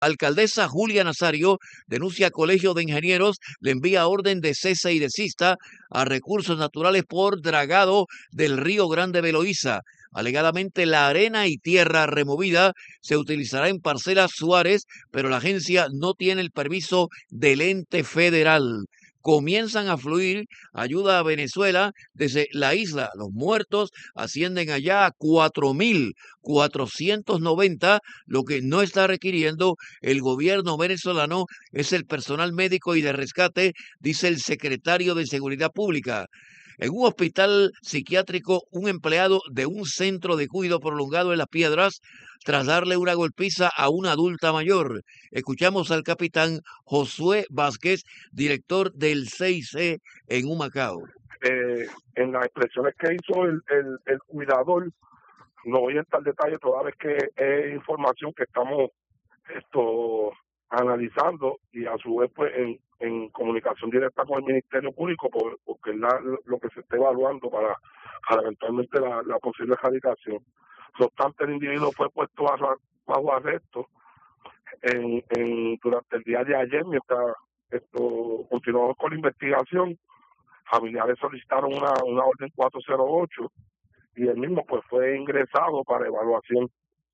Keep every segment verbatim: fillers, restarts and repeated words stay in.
Alcaldesa Julia Nazario denuncia a Colegio de Ingenieros, le envía orden de cese y desista a Recursos Naturales por dragado del Río Grande de Loíza. Alegadamente la arena y tierra removida se utilizará en parcelas Suárez, pero la agencia no tiene el permiso del ente federal. Comienzan a fluir ayuda a Venezuela desde la isla. Los muertos ascienden allá a cuatro mil cuatrocientos noventa. Lo que no está requiriendo el gobierno venezolano es el personal médico y de rescate, dice el secretario de Seguridad Pública. En un hospital psiquiátrico, un empleado de un centro de cuidado prolongado en Las Piedras, tras darle una golpiza a una adulta mayor. Escuchamos al capitán Josué Vázquez, director del C I C en Humacao. Eh, en las expresiones que hizo el, el, el cuidador, no voy a entrar en detalle toda vez que es información que estamos esto analizando y a su vez pues en, en comunicación directa con el Ministerio Público por, porque es la, lo que se está evaluando para, para eventualmente la, la posible erradicación. No obstante, el individuo fue puesto bajo, bajo arresto en, en, durante el día de ayer, mientras esto continuamos con la investigación. Familiares solicitaron una, una orden cuatro cero ocho y el mismo pues fue ingresado para evaluación.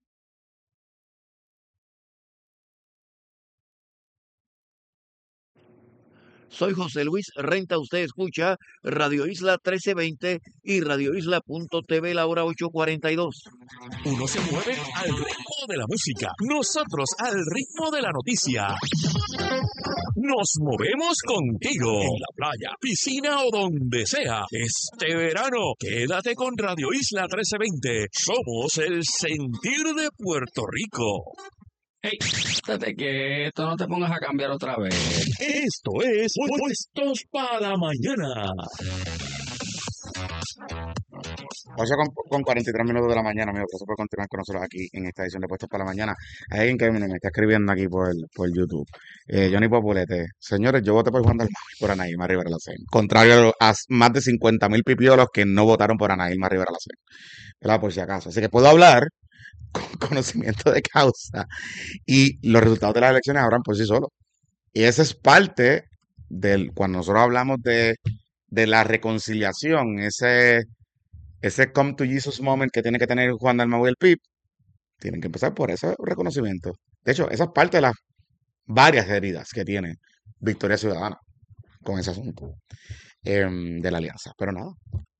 Soy José Luis Renta, usted escucha Radio Isla trece veinte y Radio Isla punto t v, la hora ocho cuarenta y dos. Uno se mueve al ritmo de la música, nosotros al ritmo de la noticia. Nos movemos contigo en la playa, piscina o donde sea. Este verano, quédate con Radio Isla trece veinte. Somos el sentir de Puerto Rico. Hey, estate quieto, no te pongas a cambiar otra vez. Esto es Puestos para la Mañana. ocho con, con cuarenta y tres minutos de la mañana, amigos. Gracias por continuar con nosotros aquí en esta edición de Puestos para la Mañana. Hay alguien que me está escribiendo aquí por, por YouTube. Eh, Johnny Populete. Señores, yo voté por Juan Dalmau y por Anaíma Rivera Lacén. Contrario a más de cincuenta mil pipiolos que no votaron por Anaíma Rivera Lacén. ¿Verdad? Por si acaso. Así que puedo hablar con conocimiento de causa y los resultados de las elecciones hablan por sí solos. Y esa es parte del, cuando nosotros hablamos de, de la reconciliación, ese, ese come to Jesus moment que tiene que tener Juan Dalmau y el P I B, tienen que empezar por ese reconocimiento. De hecho, esa es parte de las varias heridas que tiene Victoria Ciudadana con ese asunto eh, de la alianza. Pero nada,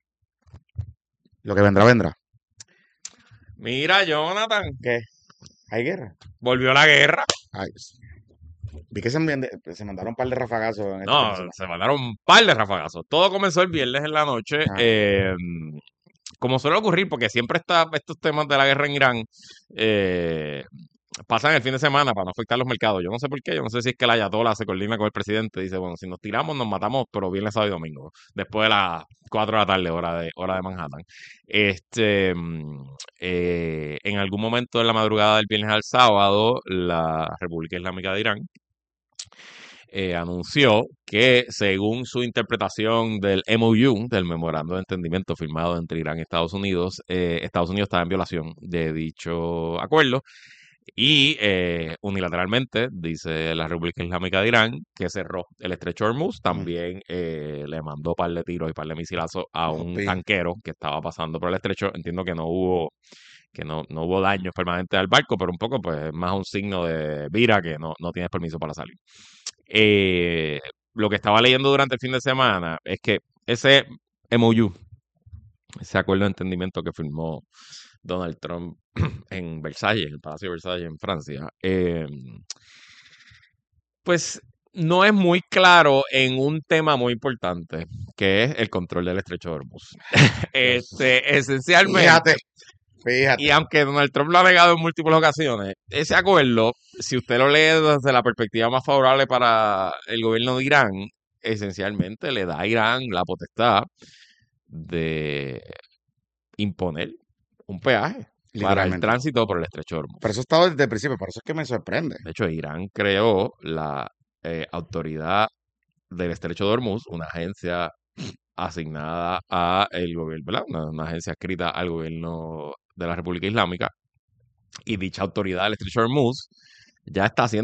lo que vendrá, vendrá. Mira, Jonathan. ¿Qué? ¿Hay guerra? Volvió la guerra. Ay, vi que se, se mandaron un par de rafagazos. En no, se mandaron un par de rafagazos. Todo comenzó el viernes en la noche. Ah. Eh, como suele ocurrir, porque siempre está estos temas de la guerra en Irán, eh, pasan el fin de semana para no afectar los mercados. Yo no sé por qué, yo no sé si es que la ayatollah se coordina con el presidente. Dice, bueno, si nos tiramos, nos matamos, pero viernes, sábado y domingo. Después de las cuatro de la tarde, hora de, hora de Manhattan. Este, eh, en algún momento de la madrugada del viernes al sábado, la República Islámica de Irán eh, anunció que, según su interpretación del M O U, del memorando de entendimiento firmado entre Irán y Estados Unidos, eh, Estados Unidos estaba en violación de dicho acuerdo. Y eh, unilateralmente, dice la República Islámica de Irán, que cerró el estrecho de Hormuz. También eh, le mandó par de tiros y par de misilazos a un tanquero que estaba pasando por el estrecho. Entiendo que no hubo que no, no hubo daños permanentes al barco, pero un poco pues más un signo de vira que no, no tienes permiso para salir. Eh, lo que estaba leyendo durante el fin de semana es que ese M O U, ese acuerdo de entendimiento que firmó Donald Trump en Versalles, en el Palacio de Versalles en Francia, eh, pues no es muy claro en un tema muy importante, que es el control del estrecho de Hormuz. este, esencialmente, fíjate, fíjate. Y aunque Donald Trump lo ha negado en múltiples ocasiones, ese acuerdo, si usted lo lee desde la perspectiva más favorable para el gobierno de Irán, esencialmente le da a Irán la potestad de imponer un peaje para el tránsito por el estrecho de Hormuz. Pero eso estaba desde el principio, por eso es que me sorprende. De hecho, Irán creó la eh, autoridad del estrecho de Hormuz, una agencia asignada a el gobierno, ¿verdad? Una, una agencia adscrita al gobierno de la República Islámica, y dicha autoridad del estrecho de Hormuz ya está haciendo